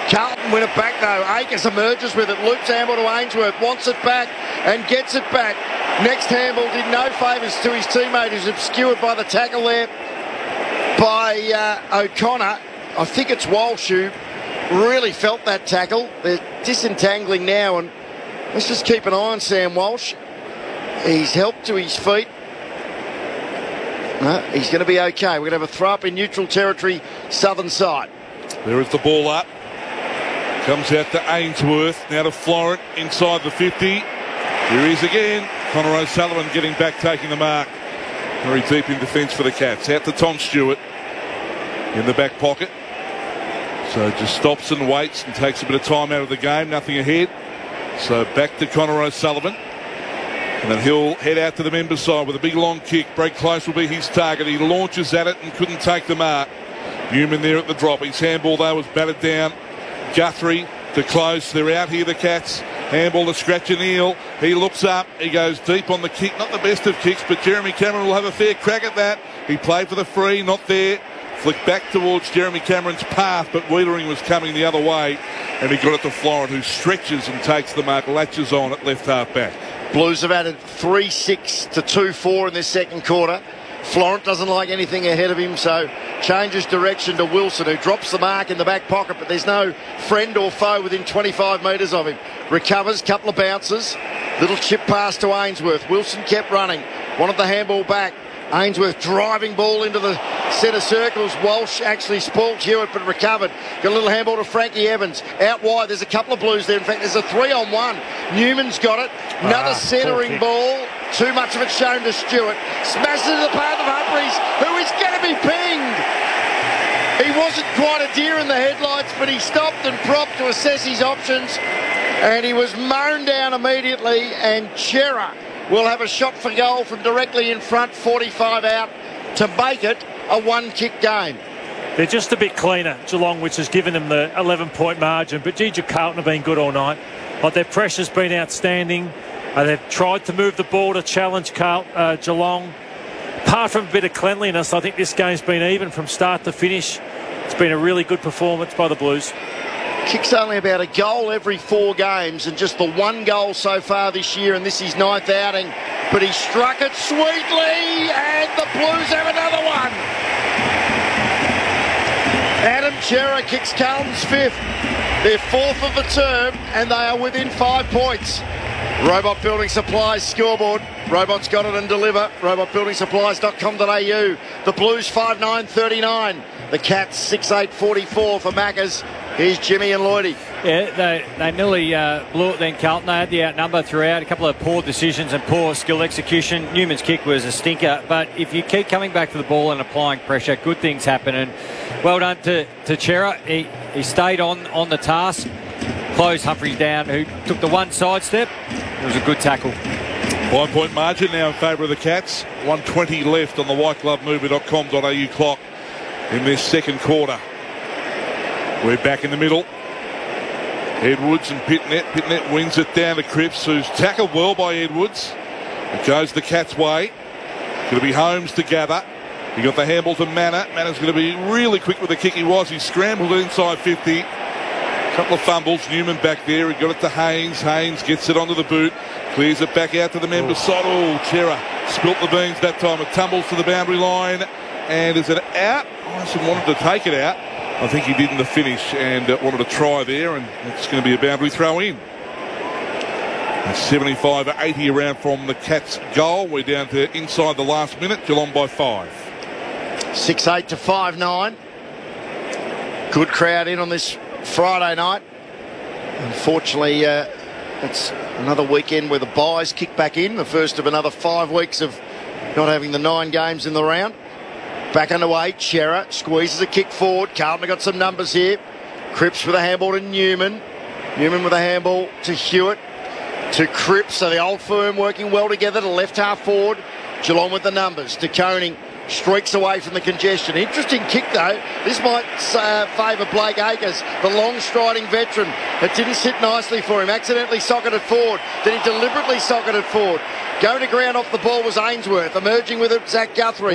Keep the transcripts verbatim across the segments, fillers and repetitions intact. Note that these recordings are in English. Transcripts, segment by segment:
Carlton win it back though. Akers emerges with it, loops handball to Ainsworth, wants it back and gets it back. Next handball did no favours to his teammate, who's obscured by the tackle there by uh, O'Connor. I think it's Walsh who really felt that tackle. They're disentangling now, and let's just keep an eye on Sam Walsh. He's helped to his feet. No, he's going to be okay. We're going to have a throw up in neutral territory, southern side. There is the ball up. Comes out to Ainsworth, now to Florent inside the fifty. Here he is again. Connor O'Sullivan getting back, taking the mark. Very deep in defence for the Cats. Out to Tom Stewart in the back pocket. So just stops and waits and takes a bit of time out of the game. Nothing ahead. So back to Connor O'Sullivan. And then he'll head out to the members' side with a big long kick. Break close will be his target. He launches at it and couldn't take the mark. Newman there at the drop. His handball though was battered down. Guthrie to close. They're out here, the Cats. Handball to Scratch and Eel. He looks up. He goes deep on the kick. Not the best of kicks, but Jeremy Cameron will have a fair crack at that. He played for the free. Not there. Flicked back towards Jeremy Cameron's path, but Wiedering was coming the other way, and he got it to Florent, who stretches and takes the mark, latches on at left half back. Blues have added three six to two four in this second quarter. Florent doesn't like anything ahead of him, so changes direction to Wilson, who drops the mark in the back pocket, but there's no friend or foe within twenty-five metres of him. Recovers, couple of bounces, little chip pass to Ainsworth. Wilson kept running, wanted the handball back. Ainsworth driving ball into the centre circles. Walsh actually spoilt Hewitt but recovered. Got a little handball to Frankie Evans. Out wide, there's a couple of Blues there. In fact, there's a three on one. Newman's got it. Another ah, centering ball. Too much of it shown to Stewart. Smashes into the path of Humphries, who is going to be pinged. He wasn't quite a deer in the headlights, but he stopped and propped to assess his options. And he was mown down immediately, and Chera will have a shot for goal from directly in front, forty-five out, to make it a one-kick game. They're just a bit cleaner, Geelong, which has given them the eleven-point margin. But G G Carlton have been good all night. Like, their pressure's been outstanding. Uh, they've tried to move the ball to challenge Carl, uh, Geelong. Apart from a bit of cleanliness, I think this game's been even from start to finish. It's been a really good performance by the Blues. Kicks only about a goal every four games, and just the one goal so far this year, and this is ninth outing. But he struck it sweetly, and the Blues have another one. Adam Chera kicks Carlton's fifth. They're fourth of the term, and they are within five points. Robot Building Supplies scoreboard. Robots got it and deliver. robot building supplies dot com dot a u. The Blues five nine thirty-nine. The Cats six eight forty-four for Maccas. Here's Jimmy and Lloydie. Yeah, they, they nearly uh, blew it then, Carlton. They had the outnumber throughout. A couple of poor decisions and poor skill execution. Newman's kick was a stinker. But if you keep coming back to the ball and applying pressure, good things happen. And well done to, to Chera. He, he stayed on, on the task. Closed Humphries down, who took the one side step. It was a good tackle. Five-point margin now in favour of the Cats. one twenty left on the white glove mover dot com dot a u clock in this second quarter. We're back in the middle. Edwards and Pitnet. Pitnet wins it down to Cripps, who's tackled well by Edwards. It goes the Cats' way. Going to be Holmes to gather. He got the handball to Manor. Manor's going to be really quick with the kick. He was. He scrambled inside fifty. Couple of fumbles. Newman back there. He got it to Haynes. Haynes gets it onto the boot. Clears it back out to the members' side. Oh, Chera spilt the beans that time. It tumbles to the boundary line. And is it out? Morrison wanted to take it out. I think he did in the finish and uh, wanted to try there. And it's going to be a boundary throw in. seventy-five eighty around from the Cats' goal. We're down to inside the last minute. Geelong by five. six eight to five nine. Good crowd in on this Friday night. Unfortunately, uh, it's another weekend where the buys kick back in. The first of another five weeks of not having the nine games in the round. Back underway. Chera squeezes a kick forward. Carlton got some numbers here. Cripps with a handball to Newman. Newman with a handball to Hewitt. To Cripps. So the old firm working well together to left half forward. Geelong with the numbers. De Koning streaks away from the congestion. Interesting kick though. This might uh, favour Blake Acres, the long striding veteran. It didn't sit nicely for him. Accidentally socketed forward. Then he deliberately socketed forward. Going to ground off the ball was Ainsworth. Emerging with it, Zach Guthrie. Oh.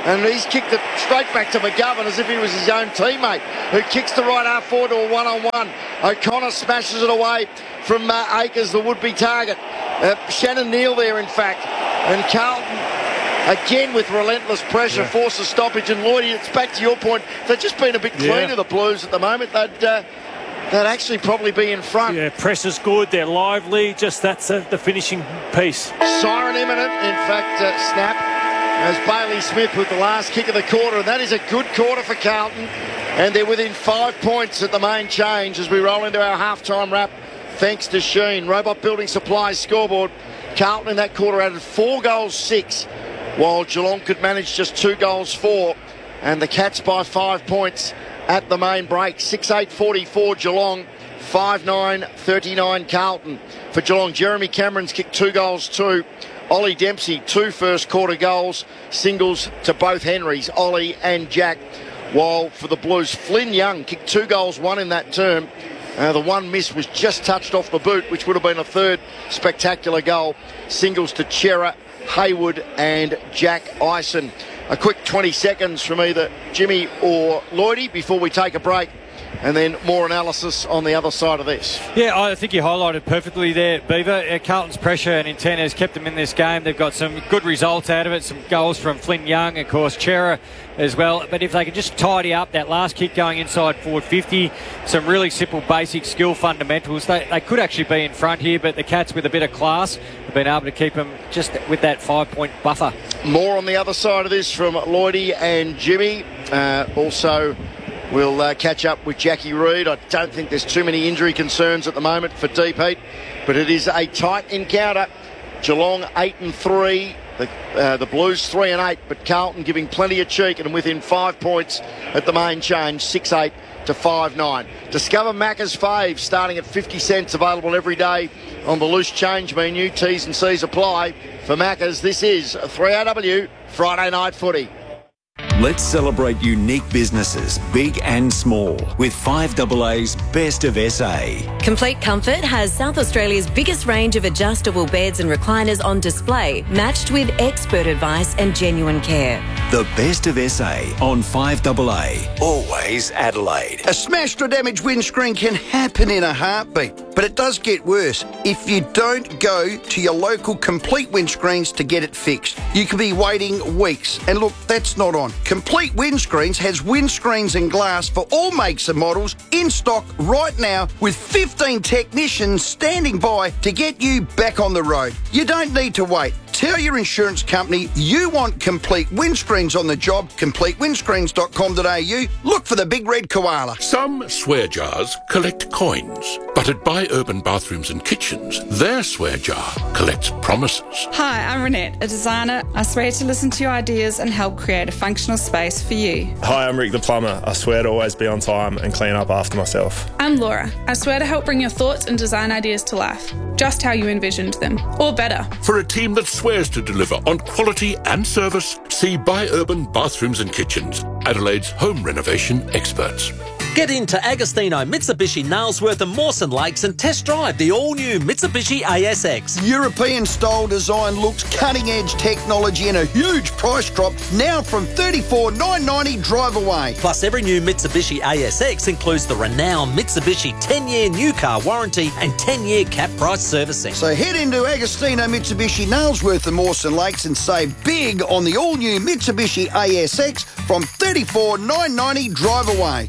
And he's kicked it straight back to McGovern as if he was his own teammate, who kicks the right half forward to a one-on-one. O'Connor smashes it away from uh, Akers, the would-be target. Uh, Shannon Neal there, in fact. And Carlton, again with relentless pressure, yeah. forces stoppage. And Lloydie, it's back to your point. They've just been a bit cleaner, yeah. the Blues, at the moment. They'd, uh, they'd actually probably be in front. Yeah, pressure's good. They're lively. Just that's uh, the finishing piece. Siren imminent, in fact, uh, snap. As Bailey Smith with the last kick of the quarter, and that is a good quarter for Carlton, and they're within five points at the main change as we roll into our halftime wrap, thanks to Sheen. Robot Building Supplies scoreboard. Carlton in that quarter added four goals, six, while Geelong could manage just two goals, four, and the Cats by five points at the main break. six eight forty-four Geelong, five nine thirty-nine Carlton. For Geelong, Jeremy Cameron's kicked two goals, two. Ollie Dempsey, two first quarter goals, singles to both Henrys, Ollie and Jack. While for the Blues, Flynn Young kicked two goals, one in that term. Uh, the one miss was just touched off the boot, which would have been a third spectacular goal. Singles to Chera, Haywood and Jack Ison. A quick twenty seconds from either Jimmy or Lloydie before we take a break. And then more analysis on the other side of this. Yeah, I think you highlighted perfectly there, Beaver. Uh, Carlton's pressure and intent has kept them in this game. They've got some good results out of it, some goals from Flynn Young, of course, Chera as well. But if they could just tidy up that last kick going inside forward fifty, some really simple, basic skill fundamentals, they, they could actually be in front here, but the Cats with a bit of class have been able to keep them just with that five-point buffer. More on the other side of this from Lloydie and Jimmy. Uh, also... We'll uh, catch up with Jackie Reid. I don't think there's too many injury concerns at the moment for Deep Heat, but it is a tight encounter. Geelong eight and three, the, uh, the Blues three and eight, but Carlton giving plenty of cheek and within five points at the main change, six eight to five nine. Discover Macca's Fave starting at fifty cents, available every day on the loose change menu. T's and C's apply. For Macca's, this is three R W Friday Night Footy. Let's celebrate unique businesses, big and small, with five A A's Best of S A. Complete Comfort has South Australia's biggest range of adjustable beds and recliners on display, matched with expert advice and genuine care. The Best of S A on five A A. Always Adelaide. A smashed or damaged windscreen can happen in a heartbeat, but it does get worse if you don't go to your local Complete Windscreens to get it fixed. You could be waiting weeks, and look, that's not on. Complete Windscreens has windscreens and glass for all makes and models in stock right now, with fifteen technicians standing by to get you back on the road. You don't need to wait. Tell your insurance company you want Complete Windscreens on the job. complete windscreens dot com dot a u. Look for the big red koala. Some swear jars collect coins, but at Buy Urban Bathrooms and Kitchens, their swear jar collects promises. Hi, I'm Renette, a designer. I swear to listen to your ideas and help create a functional space for you. Hi, I'm Rick the plumber. I swear to always be on time and clean up after myself. I'm Laura. I swear to help bring your thoughts and design ideas to life, just how you envisioned them, or better. For a team that swears to deliver on quality and service, see Buy Urban Bathrooms and Kitchens, Adelaide's home renovation experts. Get into Agostino Mitsubishi Nailsworth and Mawson Lakes and test drive the all-new Mitsubishi A S X. European-style design looks, cutting-edge technology and a huge price drop, now from thirty-four thousand nine hundred ninety dollars drive away. Plus, every new Mitsubishi A S X includes the renowned Mitsubishi ten-year new car warranty and ten-year cap price servicing. So head into Agostino Mitsubishi Nailsworth and Mawson Lakes and save big on the all-new Mitsubishi A S X from thirty-four thousand nine hundred ninety dollars drive away.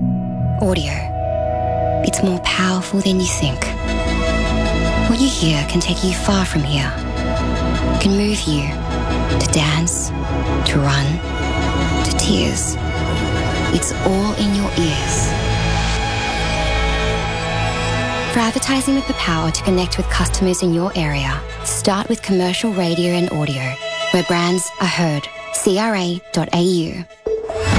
Audio. It's more powerful than you think. What you hear can take you far from here. Can move you to dance, to run, to tears. It's all in your ears. For advertising with the power to connect with customers in your area, start with commercial radio and audio, where brands are heard. C R A dot A U.